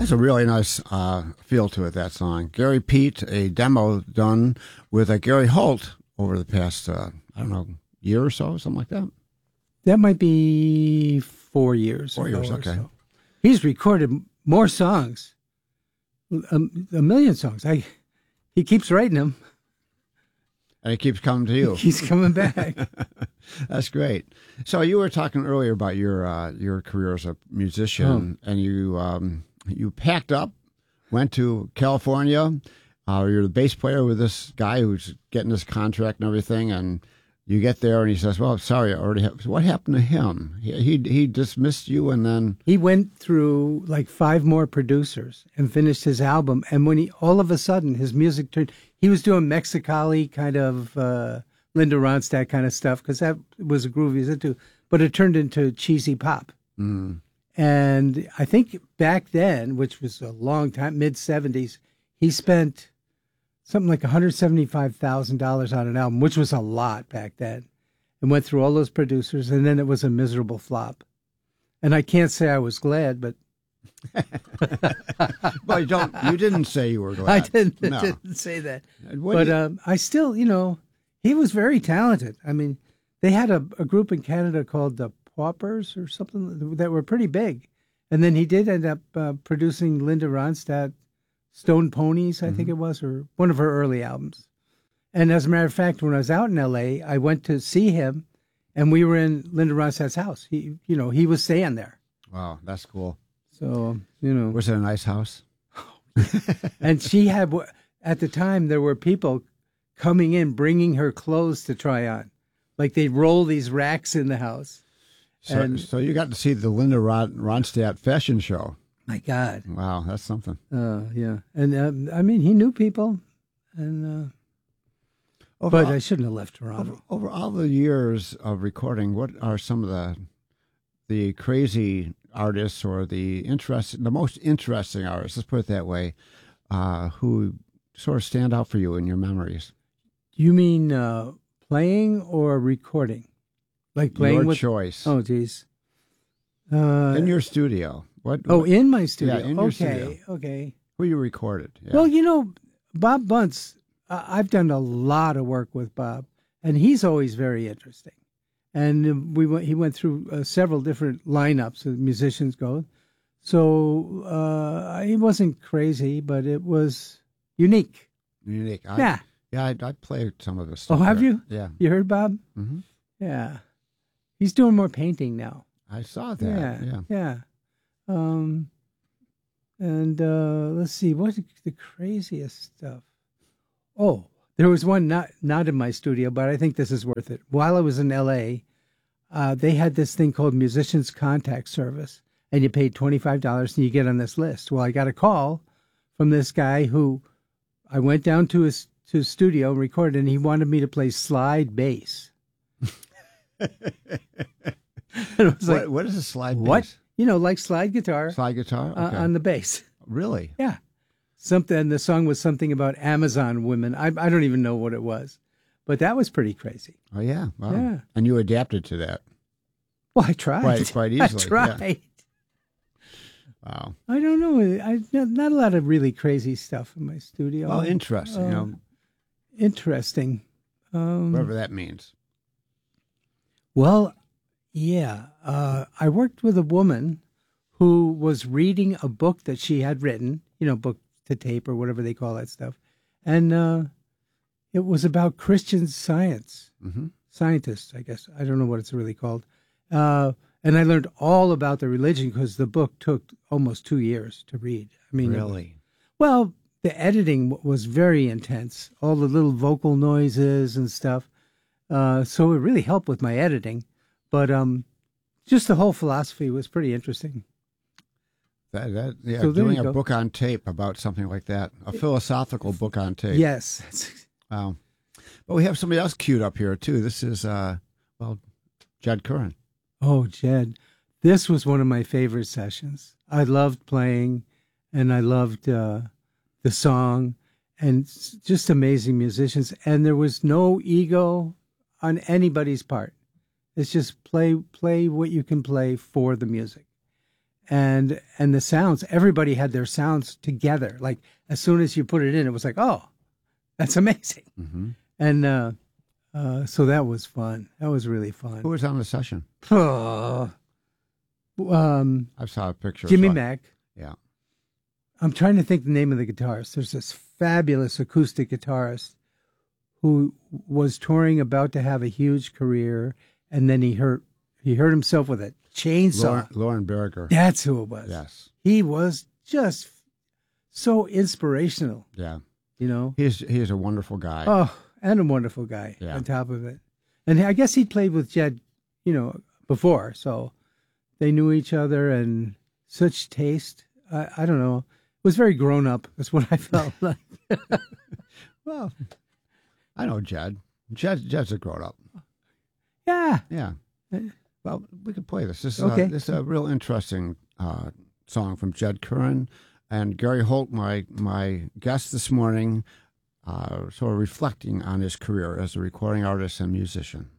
That's a really nice feel to it, that song. Gary Pete, a demo done with Gary Holt over the past, I don't know, year or so, something like that. That might be 4 years. 4 years, okay. So. He's recorded more songs, a million songs. He keeps writing them. And he keeps coming to you. He's coming back. That's great. So you were talking earlier about your career as a musician, and you packed up, went to California. You're the bass player with this guy who's getting this contract and everything, and you get there and he says, "Well, sorry, I already have." So what happened to him? He dismissed you, and then he went through like 5 more producers and finished his album. And when all of a sudden his music turned, he was doing Mexicali kind of Linda Ronstadt kind of stuff because that was a groove he was into, but it turned into cheesy pop. Mm. And I think back then, which was a long time, mid-'70s, he spent something like $175,000 on an album, which was a lot back then, and went through all those producers, and then it was a miserable flop. And I can't say I was glad, but... Well, you didn't say you were glad. I didn't say that. But I still, he was very talented. I mean, they had a group in Canada called the Paupers or something that were pretty big. And then he did end up producing Linda Ronstadt, Stone Ponies, I think it was, or one of her early albums. And as a matter of fact, when I was out in L.A., I went to see him, and we were in Linda Ronstadt's house. He was staying there. Wow, that's cool. So, Was it a nice house? And she had, at the time, there were people coming in, bringing her clothes to try on. Like they'd roll these racks in the house. So you got to see the Linda Ronstadt fashion show. My God. Wow, that's something. Yeah. And I mean, he knew people. And but I shouldn't have left Toronto. Over all the years of recording, what are some of the crazy artists or the most interesting artists, let's put it that way, who sort of stand out for you in your memories? You mean playing or recording? Like playing your with choice. Oh, geez. In your studio. What? In my studio. Yeah, in your studio. Okay. Who you recorded? Yeah. Well, Bob Bunce. I've done a lot of work with Bob, and he's always very interesting. And he went through several different lineups as musicians go. So he wasn't crazy, but it was unique. Unique. Yeah. Yeah, I played some of his stuff. Oh, have you? Yeah. You heard Bob? Mm-hmm. Yeah. He's doing more painting now. I saw that. Yeah. And let's see, what's the craziest stuff? Oh, there was one not in my studio, but I think this is worth it. While I was in L.A., they had this thing called Musicians Contact Service, and you paid $25 and you get on this list. Well, I got a call from this guy who I went down to his studio and recorded, and he wanted me to play slide bass. And I was like, what is a slide bass? What? Like slide guitar. Slide guitar? Okay. On the bass. Really? Yeah. And the song was something about Amazon women. I don't even know what it was. But that was pretty crazy. Oh, yeah. Wow. Yeah. And you adapted to that. Well, I tried. Quite easily. I tried. Yeah. Wow. I don't know. Not a lot of really crazy stuff in my studio. Well, interesting. Interesting. Whatever that means. Well, yeah. I worked with a woman who was reading a book that she had written, book to tape or whatever they call that stuff. And it was about Christian science. Mm-hmm. Scientists, I guess. I don't know what it's really called. And I learned all about the religion because the book took almost 2 years to read. I mean, really? The editing was very intense. All the little vocal noises and stuff. So it really helped with my editing. But just the whole philosophy was pretty interesting. So doing a book on tape about something like that, a philosophical book on tape. Yes. Wow. But we have somebody else queued up here, too. This is, Jed Curran. Oh, Jed. This was one of my favorite sessions. I loved playing, and I loved the song, and just amazing musicians. And there was no ego on anybody's part. It's just play what you can play for the music. and the sounds. Everybody had their sounds together. Like as soon as you put it in, it was like, oh, that's amazing. Mm-hmm. And so that was fun. That was really fun. Who was on the session? Oh, I saw a picture. Jimmy Mack. Yeah. I'm trying to think the name of the guitarist. There's this fabulous acoustic guitarist who was touring, about to have a huge career, and then he hurt himself with a chainsaw. Lauren Berger. That's who it was. Yes. He was just so inspirational. Yeah. You know? He is a wonderful guy. Oh, and a wonderful guy on top of it. And I guess he played with Jed, before, so they knew each other, and such taste. I don't know. It was very grown up. That's what I felt like. Well, I know Jed. Jed's a grown up. Yeah. Yeah. Well, we could play this. This is a real interesting song from Jed Curran and Gary Holt, my guest this morning, sort of reflecting on his career as a recording artist and musician.